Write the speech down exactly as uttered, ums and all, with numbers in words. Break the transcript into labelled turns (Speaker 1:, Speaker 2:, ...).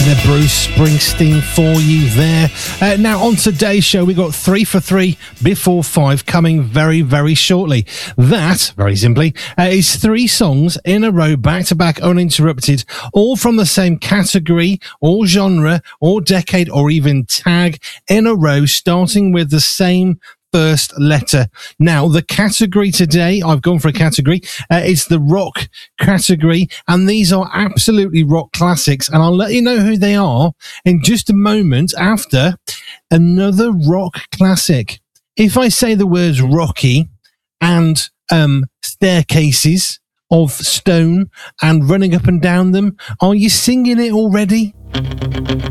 Speaker 1: Bruce Springsteen for you there. Uh, now on today's show, we got three for three before five coming very, very shortly. That, very simply, uh, is three songs in a row, back to back, uninterrupted, all from the same category, or genre, or decade, or even tag in a row, starting with the same first letter. Now, the category today, I've gone for a category, uh, it's the rock category, and these are absolutely rock classics, and I'll let you know who they are in just a moment after another rock classic. If I say the words Rocky and um, staircases of stone and running up and down them, are you singing it already?